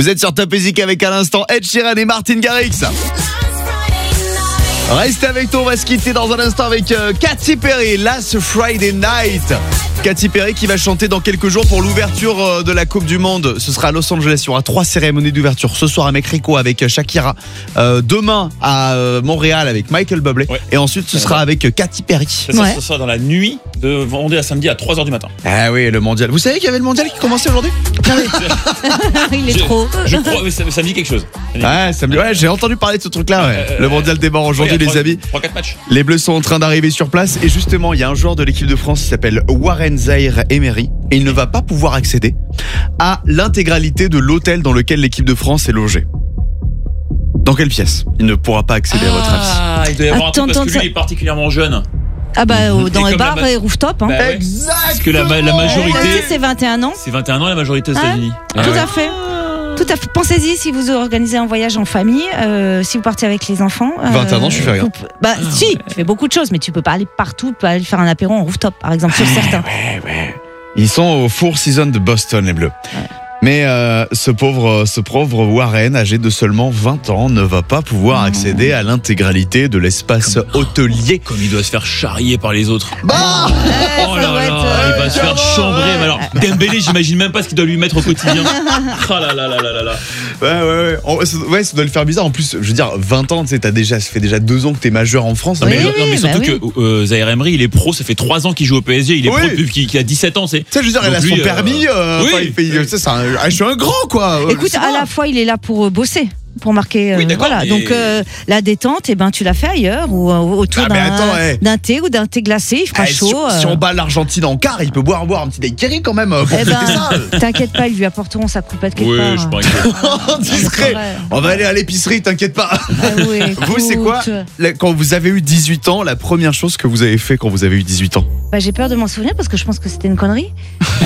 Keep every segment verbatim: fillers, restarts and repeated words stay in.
Vous êtes sur Top Music avec à l'instant Ed Sheeran et Martin Garrix. Restez avec nous, on va se quitter dans un instant avec euh, Katy Perry, Last Friday Night. Katy Perry qui va chanter dans quelques jours pour l'ouverture euh, de la Coupe du Monde. Ce sera à Los Angeles, il y aura trois cérémonies d'ouverture. Ce soir à Mexico avec Shakira, euh, demain à euh, Montréal avec Michael Bublé, ouais. Et ensuite ce sera avec euh, Katy Perry. Ça, ça, ouais. ça sera dans la nuit de vendredi à samedi à trois heures du matin. Ah oui, le mondial. Vous savez qu'il y avait le mondial qui commençait aujourd'hui? Il est je, trop. Je crois, mais ça, ça me dit quelque chose. Ouais, ça me... ouais, j'ai entendu parler de ce truc-là. Ouais. Euh, le mondial démarre aujourd'hui, ouais, les amis. trois quatre matchs. Les Bleus sont en train d'arriver sur place et justement, il y a un joueur de l'équipe de France qui s'appelle Warren Zaïre-Emery et il ne va pas pouvoir accéder à l'intégralité de l'hôtel dans lequel l'équipe de France est logée. Dans quelle pièce il ne pourra pas accéder, ah, à votre avis? Ah, il doit y avoir Attends, un truc parce que lui ça... il est particulièrement jeune. Ah bah mmh. dans et les bars ma... et rooftop hein. Bah ouais. Exactement. Parce que la, la majorité c'est vingt et un ans. C'est vingt et un ans la majorité aux États-Unis. Ah, tout ouais. à fait. Tout à fait. Pensez-y si vous organisez un voyage en famille, euh, si vous partez avec les enfants. Euh, vingt et un ans, je fais rien. Vous, bah ah, si, ouais. tu fais beaucoup de choses, mais tu peux pas aller partout, tu peux aller faire un apéro en rooftop par exemple sur ouais, certains. Ouais, ouais. Ils sont au Four Seasons de Boston les Bleus. Ouais. Mais euh, ce pauvre, ce pauvre Warren, âgé de seulement vingt ans, ne va pas pouvoir accéder à l'intégralité de l'espace comme, hôtelier. Comme il doit se faire charrier par les autres. Bah ouais, oh là là, euh, il va se faire chambrer. Mais alors, Dembélé, j'imagine même pas ce qu'il doit lui mettre au quotidien. Oh là là là là là là. Ouais, ouais, ouais. En, ouais, ça doit le faire bizarre. En plus, je veux dire, vingt ans, tu sais, t'as déjà, ça fait déjà deux ans que t'es majeur en France. Non, mais, oui, non, oui, mais surtout bah que euh, Zaïre Emery, il est pro, ça fait trois ans qu'il joue au P S G. Il est oui. pro depuis qu'il a dix-sept ans, c'est. Tu sais, je veux dire, il a son lui, permis. Euh, oui. Il fait, c'est un, je suis un grand, quoi. Écoute, à la fois, il est là pour bosser. Pour marquer, oui, euh, voilà. Mais... Donc euh, la détente, eh ben tu l'as fait ailleurs ou euh, autour ah, d'un, attends, ouais. d'un thé ou d'un thé glacé, il fera eh, chaud. Si, euh... si on bat l'Argentine en quart, il peut boire boire un petit daiquiri quand même. Pour eh ben, ça. T'inquiète pas, ils lui apporteront sa coupette quelque oui, part. Oui, je pense que discret. On va aller à l'épicerie, t'inquiète pas. Ah, oui, vous, c'est quoi quand vous avez eu dix-huit ans, la première chose que vous avez fait quand vous avez eu dix-huit ans? Bah, j'ai peur de m'en souvenir parce que je pense que c'était une connerie. euh,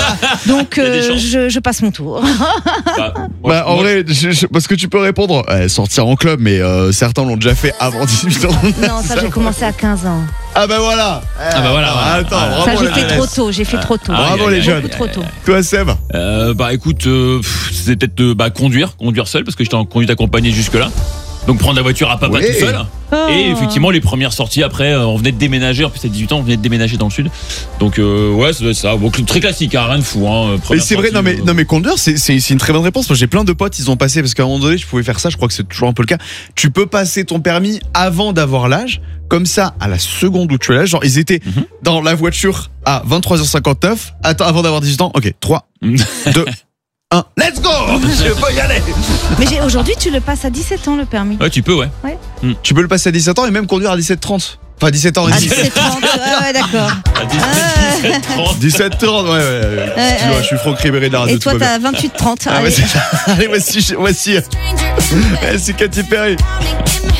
donc euh, je, je passe mon tour. bah, moi, bah, en moi, vrai, je, je, parce que tu peux répondre. Euh, sortir en club, mais euh, certains l'ont déjà fait avant dix-huit ans. Non, ça j'ai commencé à quinze ans. Ah bah voilà. Ah bah voilà. Ah, attends, ah, ça j'ai fait trop tôt, j'ai fait trop tôt. Ah, bravo les jeunes. Trop tôt. Toi Seb? euh, Bah écoute, euh, c'était peut-être euh, bah, conduire, conduire seul parce que j'étais en conduite accompagnée jusque là. Donc prendre la voiture à papa oui. tout seul. Oh. Et effectivement les premières sorties après on venait de déménager, en plus à dix-huit ans on venait de déménager dans le sud. Donc euh, ouais ça doit être ça, bon, très classique hein, rien de fou hein, mais c'est vrai, non mais, euh... non mais conduire c'est, c'est, c'est une très bonne réponse. Moi j'ai plein de potes, ils ont passé, parce qu'à un moment donné je pouvais faire ça, je crois que c'est toujours un peu le cas. Tu peux passer ton permis avant d'avoir l'âge, comme ça à la seconde où tu as l'âge, genre ils étaient mm-hmm. dans la voiture à vingt-trois heures cinquante-neuf, attends, avant d'avoir dix-huit ans, ok, trois, deux, un, let's go. Je peux y aller. Mais j'ai, aujourd'hui tu le passes à dix-sept ans le permis. Ouais tu peux ouais, ouais. Mm. Tu peux le passer à dix-sept ans et même conduire à dix-sept trente. Enfin dix-sept ans et à dix-sept trente, ouais, ouais d'accord. À dix-sept trente. dix-sept trente, ouais, ouais. ouais. ouais, ouais. Je suis Franck Ribéry de la radio. Et toi t'as vingt-huit trente. Ah, allez. Ouais, allez, voici, voici. C'est Katy Perry.